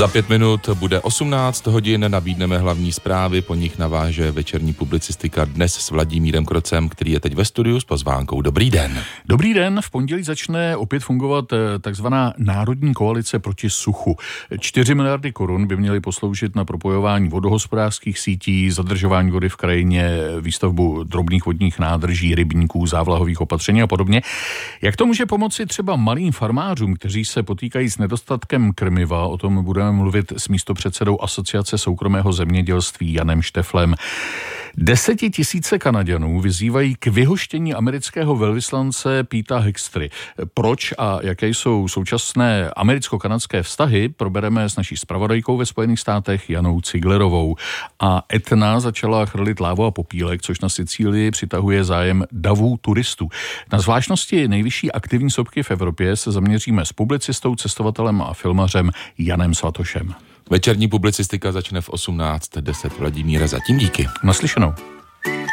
Za 5 minut bude 18 hodin, nabídneme hlavní zprávy, po nich naváže večerní publicistika dnes s Vladimírem Krocem, který je teď ve studiu s pozvánkou. Dobrý den. Dobrý den, v pondělí začne opět fungovat takzvaná Národní koalice proti suchu. 4 miliardy korun by měly posloužit na propojování vodohospodářských sítí, zadržování vody v krajině, výstavbu drobných vodních nádrží, rybníků, závlahových opatření a podobně. Jak to může pomoci třeba malým farmářům, kteří se potýkají s nedostatkem krmiva? O tom budeme mluvit s místopředsedou Asociace soukromého zemědělství Janem Šteflem. 10 000 Kanaďanů vyzývají k vyhoštění amerického velvyslance Petera Hextery. Proč a jaké jsou současné americko-kanadské vztahy, probereme s naší zpravodajkou ve Spojených státech Janou Ciglerovou. A Etna začala chrlit lávu a popílek, což na Sicílii přitahuje zájem davů turistů. Na zvláštnosti nejvyšší aktivní sopky v Evropě se zaměříme s publicistou, cestovatelem a filmařem Janem Svatošem. Večerní publicistika začne v 18:10. Vladimíre, zatím díky. Naslyšenou.